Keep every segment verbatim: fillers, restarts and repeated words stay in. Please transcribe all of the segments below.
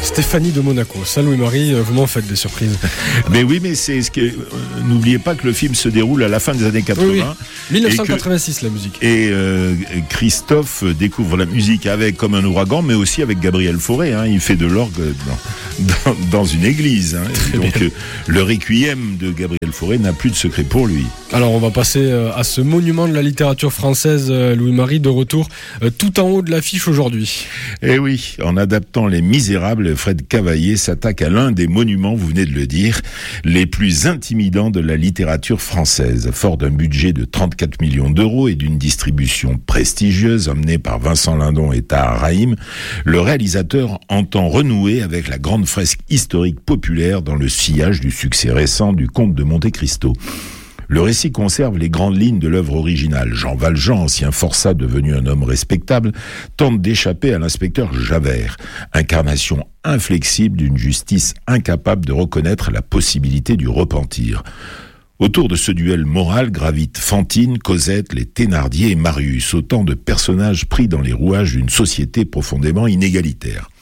Stéphanie de Monaco. Ça, Louis-Marie, vous m'en faites des surprises. Mais oui, mais c'est ce que euh, n'oubliez pas que le film se déroule à la fin des années quatre-vingts. Oui, oui. dix-neuf cent quatre-vingt-six, que, la musique. Et euh, Christophe découvre la musique avec Comme un ouragan, mais aussi avec Gabriel Fauré. Hein. Il fait de l'orgue dans, dans, dans une église. Hein. Donc euh, le requiem de Gabriel Fauré n'a plus de secret pour lui. Alors on va passer à ce monument de la littérature française, Louis-Marie, de retour tout en haut de l'affiche aujourd'hui. Eh oui, en adaptant Les Misérables, Fred Cavaillé s'attaque à l'un des monuments, vous venez de le dire, les plus intimidants de la littérature française. Fort d'un budget de trente-quatre millions d'euros et d'une distribution prestigieuse emmenée par Vincent Lindon et Tahar Rahim, le réalisateur entend renouer avec la grande fresque historique populaire dans le sillage du succès récent du Comte de Monte Cristo. Le récit conserve les grandes lignes de l'œuvre originale. Jean Valjean, ancien forçat devenu un homme respectable, tente d'échapper à l'inspecteur Javert, incarnation inflexible d'une justice incapable de reconnaître la possibilité du repentir. Autour de ce duel moral gravitent Fantine, Cosette, les Thénardier et Marius, autant de personnages pris dans les rouages d'une société profondément inégalitaire.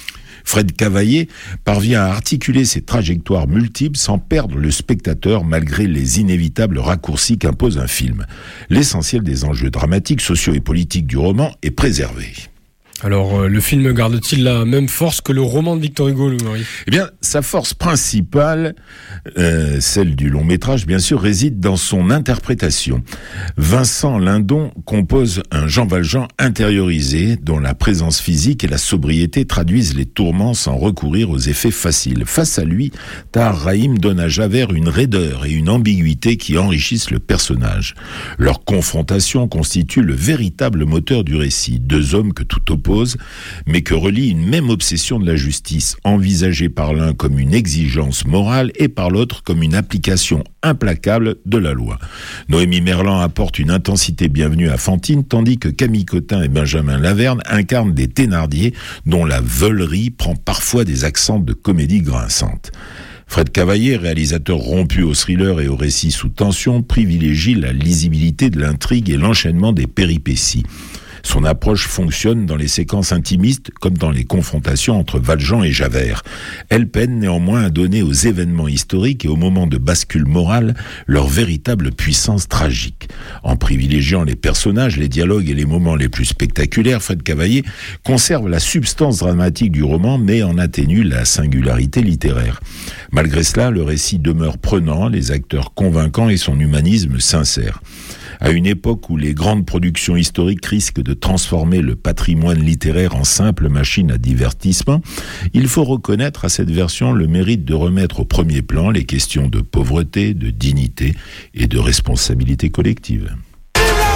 Fred Cavaillé parvient à articuler ses trajectoires multiples sans perdre le spectateur malgré les inévitables raccourcis qu'impose un film. L'essentiel des enjeux dramatiques, sociaux et politiques du roman est préservé. Alors, euh, le film garde-t-il la même force que le roman de Victor Hugo, Louis-Marie ? Eh bien, sa force principale, euh, celle du long métrage, bien sûr, réside dans son interprétation. Vincent Lindon compose un Jean Valjean intériorisé, dont la présence physique et la sobriété traduisent les tourments sans recourir aux effets faciles. Face à lui, Tahar Rahim donne à Javert une raideur et une ambiguïté qui enrichissent le personnage. Leur confrontation constitue le véritable moteur du récit. Deux hommes que tout oppose, mais que relie une même obsession de la justice, envisagée par l'un comme une exigence morale et par l'autre comme une application implacable de la loi. Noémie Merlan apporte une intensité bienvenue à Fantine, tandis que Camille Cotin et Benjamin Laverne incarnent des Thénardier dont la veulerie prend parfois des accents de comédie grinçante. Fred Cavaillé, réalisateur rompu au thriller et au récit sous tension, privilégie la lisibilité de l'intrigue et l'enchaînement des péripéties. Son approche fonctionne dans les séquences intimistes comme dans les confrontations entre Valjean et Javert. Elle peine néanmoins à donner aux événements historiques et aux moments de bascule morale leur véritable puissance tragique. En privilégiant les personnages, les dialogues et les moments les plus spectaculaires, Fred Cavaillé conserve la substance dramatique du roman mais en atténue la singularité littéraire. Malgré cela, le récit demeure prenant, les acteurs convaincants et son humanisme sincère. À une époque où les grandes productions historiques risquent de transformer le patrimoine littéraire en simple machine à divertissement, il faut reconnaître à cette version le mérite de remettre au premier plan les questions de pauvreté, de dignité et de responsabilité collective.